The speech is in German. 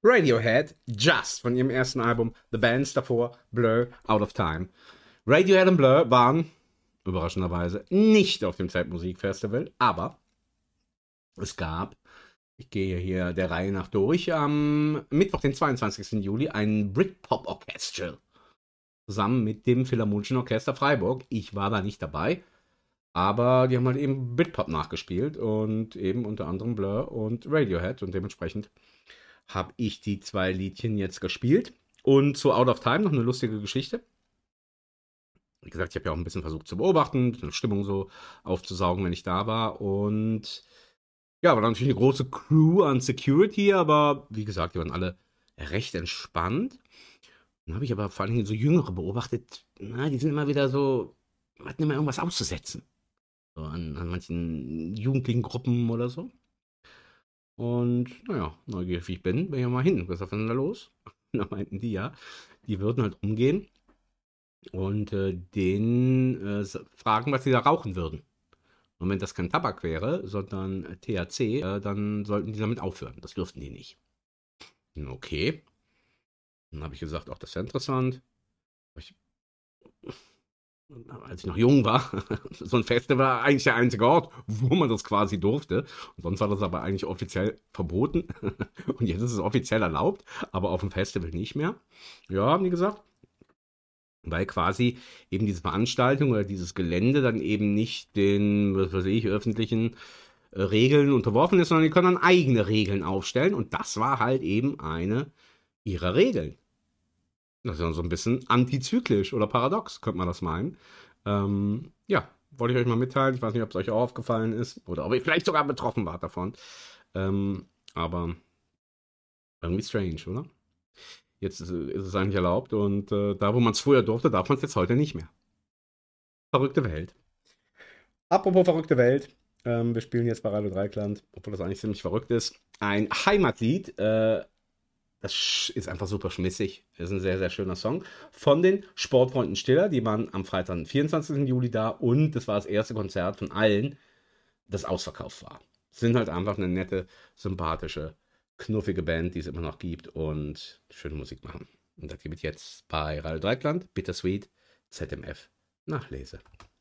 Radiohead, Just von ihrem ersten Album, The Bands davor, Blur, Out of Time. Radiohead und Blur waren überraschenderweise nicht auf dem Zeitmusikfestival, aber es gab, ich gehe hier der Reihe nach durch, am Mittwoch, den 22. Juli, ein Britpop Orchestral zusammen mit dem Philharmonischen Orchester Freiburg. Ich war da nicht dabei, aber die haben halt eben Britpop nachgespielt und eben unter anderem Blur und Radiohead und dementsprechend habe ich die zwei Liedchen jetzt gespielt. Und zu Out of Time noch eine lustige Geschichte. Wie gesagt, ich habe ja auch ein bisschen versucht zu beobachten, ein bisschen Stimmung so aufzusaugen, wenn ich da war. Und ja, war natürlich eine große Crew an Security, aber wie gesagt, die waren alle recht entspannt. Dann habe ich aber vor allem so Jüngere beobachtet, na, die sind immer wieder so, hatten immer irgendwas auszusetzen. So an manchen jugendlichen Gruppen oder so. Und naja, neugierig wie ich bin ich ja mal hin. Was ist denn da los? Da meinten die ja, die würden halt umgehen und den fragen, was sie da rauchen würden. Und wenn das kein Tabak wäre, sondern THC, dann sollten die damit aufhören. Das dürften die nicht. Okay. Dann habe ich gesagt, auch das ist ja interessant. Ich, als ich noch jung war, so ein Festival war eigentlich der einzige Ort, wo man das quasi durfte. Und sonst war das aber eigentlich offiziell verboten. Und jetzt ist es offiziell erlaubt, aber auf dem Festival nicht mehr. Ja, haben die gesagt. Weil quasi eben diese Veranstaltung oder dieses Gelände dann eben nicht den, was weiß ich, öffentlichen Regeln unterworfen ist, sondern die können dann eigene Regeln aufstellen. Und das war halt eben eine ihrer Regeln. Das ist ja so ein bisschen antizyklisch oder paradox, könnte man das meinen. Ja, wollte ich euch mal mitteilen. Ich weiß nicht, ob es euch auch aufgefallen ist oder ob ihr vielleicht sogar betroffen wart davon. Aber irgendwie strange, oder? Jetzt ist es eigentlich erlaubt und da, wo man es früher durfte, darf man es jetzt heute nicht mehr. Verrückte Welt. Apropos verrückte Welt. Wir spielen jetzt bei Radio Dreikland, obwohl das eigentlich ziemlich verrückt ist. Ein Heimatlied. Das ist einfach super schmissig. Das ist ein sehr, sehr schöner Song. Von den Sportfreunden Stiller. Die waren am Freitag, den 24. Juli da. Und das war das erste Konzert von allen, das ausverkauft war. Sind halt einfach eine nette, sympathische, knuffige Band, die es immer noch gibt und schöne Musik machen. Und das gibt es jetzt bei Radio Dreikland, Bittersweet, ZMF, Nachlese.